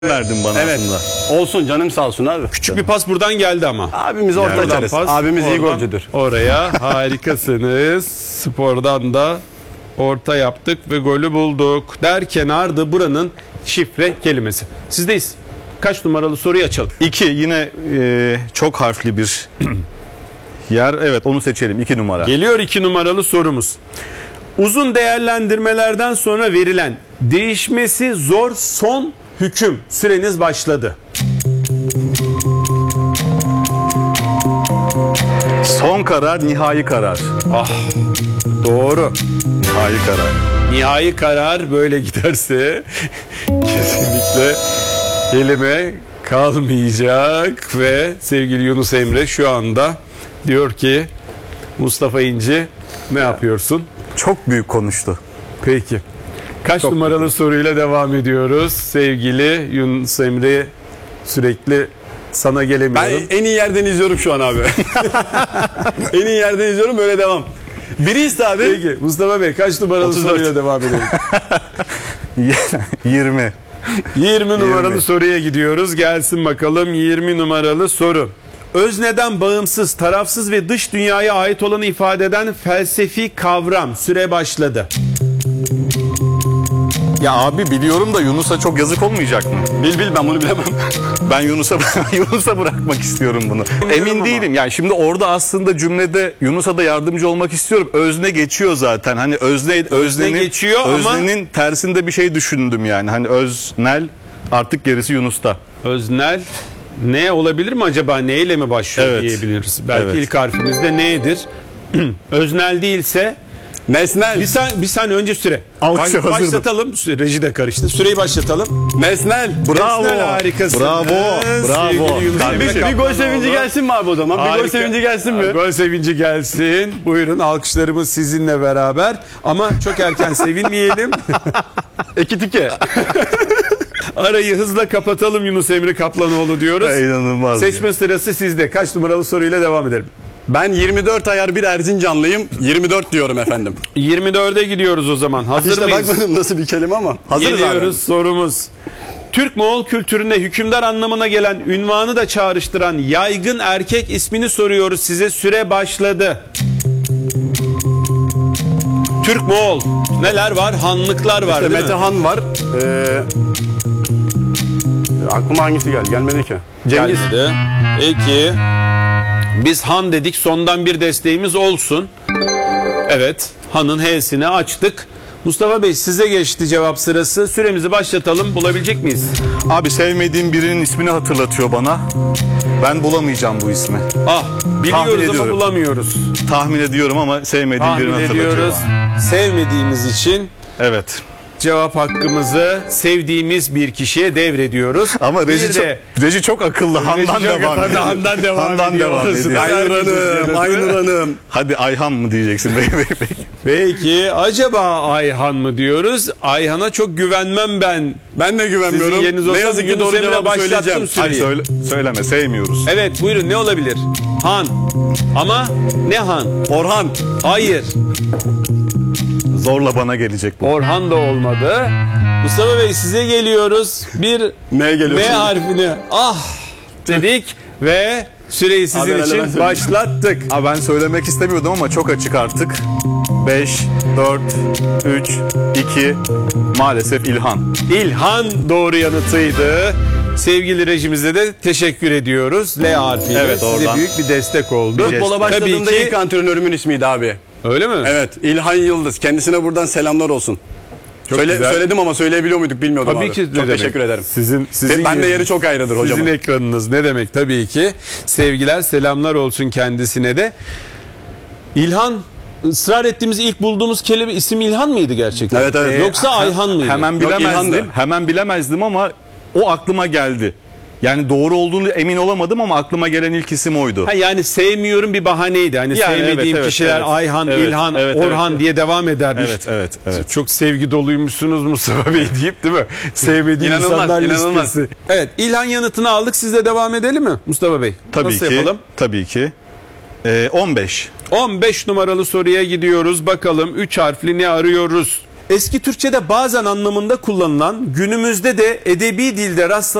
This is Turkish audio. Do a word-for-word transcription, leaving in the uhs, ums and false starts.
verdin bana Evet. aslında. Olsun, canım sağ olsun abi. Küçük bir pas buradan geldi ama. Abimiz orta Oradan açarız. pas, Abimiz iyi oradan golcüdür. Oraya harikasınız. Spordan da orta yaptık ve golü bulduk. Derken ardı buranın şifre kelimesi. Sizdeyiz. Kaç numaralı soruyu açalım? İki yine e, çok harfli bir yer. Evet, onu seçelim. İki numara. Geliyor iki numaralı sorumuz. Uzun değerlendirmelerden sonra verilen değişmesi zor son hüküm. Süreniz başladı. Son karar, nihai karar. Ah, doğru. Nihai karar. Nihai karar böyle giderse kesinlikle kelime kalmayacak ve sevgili Yunus Emre şu anda diyor ki Mustafa İnci ne yapıyorsun? Çok büyük konuştu. Peki. Kaç Çok numaralı büyük. Soruyla devam ediyoruz. Sevgili Yunus Emre, sürekli sana Ben gelemiyorum. en iyi yerden izliyorum şu an abi. En iyi yerden izliyorum, böyle devam. Biriyiz abi. Peki Mustafa Bey kaç numaralı otuz dört. soruyla devam edelim? Yirmi. yirmi numaralı yirmi. soruya gidiyoruz. Gelsin bakalım yirmi numaralı soru. Özneden bağımsız, tarafsız ve dış dünyaya ait olanı ifade eden felsefi kavram. Süre başladı. Ya abi biliyorum da Yunus'a çok yazık olmayacak mı? Bil bil, ben bunu bilemem. Ben Yunus'a Yunus'a bırakmak istiyorum bunu. Emin ama. değilim. Yani şimdi orada aslında cümlede Yunus'a da yardımcı olmak istiyorum. Özne geçiyor zaten. Hani özne öznenin geçiyor ama- öznenin tersinde bir şey düşündüm yani. Hani öznel, artık gerisi Yunus'ta. Öznel ne olabilir mi acaba? Neyle mi başlıyor Evet. diyebiliriz. Belki Evet. ilk harfimizde nedir? Öznel değilse Nesnel. bir sen bir saniye önce süre. Alkışa Baş- hazırdım. başlatalım. Süre- Reji de karıştı. Süreyi başlatalım. Nesnel. Bravo. Nesnel harikasın. Bravo. Bravo. Sevgili Yunus Kardeşim, Emre Bir, bir gol Kaplanoğlu. sevinci gelsin mi abi o zaman? Bir gol Harika. sevinci gelsin mi? Gol sevinci gelsin. Buyurun, alkışlarımız sizinle beraber. Ama çok erken sevinmeyelim. İki tike. Arayı hızla kapatalım Yunus Emre Kaplanoğlu diyoruz. İnanılmaz. Seçme sırası sizde. Kaç numaralı soruyla devam edelim? Ben yirmi dört ayar bir Erzincanlıyım. yirmi dört diyorum efendim. yirmi dörde gidiyoruz o zaman. Hazır İşte mıyız? bakmadım nasıl bir kelime ama. Hazırız Geliyoruz abi. sorumuz. Türk-Moğol kültüründe hükümdar anlamına gelen ünvanı da çağrıştıran yaygın erkek ismini soruyoruz size. Süre başladı. Türk-Moğol neler var? Hanlıklar var İşte değil mi? Metehan var. Ee, aklıma hangisi geldi? Gelmedi ki. Cengiz. Gelmedi. Peki. Biz Han dedik. Sondan bir desteğimiz olsun. Evet. Han'ın H'sini açtık. Mustafa Bey size geçti cevap sırası. Süremizi başlatalım. Bulabilecek miyiz? Abi sevmediğim birinin ismini hatırlatıyor bana. Ben bulamayacağım bu ismi. Ah, biliyoruz ama ediyorum. bulamıyoruz. Tahmin ediyorum ama sevmediğim Tahmin birini hatırlatıyor ediyoruz. bana. Sevmediğimiz için Evet. cevap hakkımızı sevdiğimiz bir kişiye devrediyoruz. Ama Bir Reji çok, de- Reji çok akıllı. Handan Reji çok devam akıllı, ediyor. Handan devam Handan ediyor. devam ediyor. Aynur Hanım. Aynur Hanım. Hadi Ayhan mı diyeceksin? Peki acaba Ayhan mı diyoruz? Ayhan'a çok güvenmem ben. Ben de güvenmiyorum. Sizin yeriniz Ne olsa yazık ki Yunus doğru Emre cevabı başlattım söyleyeceğim. süreyi. Hayır, söyle, söyleme, sevmiyoruz. Evet buyurun, ne olabilir? Han. Ama ne Han? Orhan. Hayır. Zorla bana gelecek bu. Orhan da olmadı. Mustafa Bey size geliyoruz. Bir M'ye geliyorsun. M harfini ah dedik ve süreyi sizin Abi, hele ben için söyleyeyim. başlattık. Aa, ben söylemek istemiyordum ama çok açık artık. beş, dört, üç, iki, maalesef İlhan. İlhan doğru yanıtıydı. Sevgili rejimize de teşekkür ediyoruz. L harfiyle Evet, size oradan. büyük bir destek oldu. Futbola Tabii başladığımda ki ilk antrenörümün ismiydi abi. öyle mi? Evet, İlhan Yıldız. Kendisine buradan selamlar olsun. Çok Söyle, güzel. söyledim ama söyleyebiliyor muyduk bilmiyordum Tabii abi. ki. ne Çok demek. teşekkür ederim. Sizin sizin Ben de yeriniz- yeri çok ayrıdır hocam. Sizin ekranınız ne demek tabii ki. Sevgiler, selamlar olsun kendisine de. İlhan, ısrar ettiğimiz ilk bulduğumuz kelime isim İlhan mıydı gerçekten? Evet, evet. Yoksa Ayhan mıydı? Hemen Yok, bilemezdim. İlhan'dı. Hemen bilemezdim ama o aklıma geldi. Yani doğru olduğunu emin olamadım ama aklıma gelen ilk isim oydu. Ha, yani sevmiyorum bir bahaneydi. Hani Yani sevmediğim evet, evet, kişiler evet. Ayhan, Evet, İlhan, evet, Orhan evet. diye devam edermiş. Evet, evet, evet. Çok sevgi doluymuşsunuz Mustafa Bey deyip değil mi? Sevmediğim İnanılmaz, insanlar inanılmaz. listesi. Evet, İlhan yanıtını aldık. Siz de devam edelim mi Mustafa Bey? Tabii Nasıl ki. yapalım? Tabii ki. Ee, on beş. on beş numaralı soruya gidiyoruz. Bakalım üç harfli ne arıyoruz? Eski Türkçe'de bazen anlamında kullanılan, günümüzde de edebi dilde rastlanan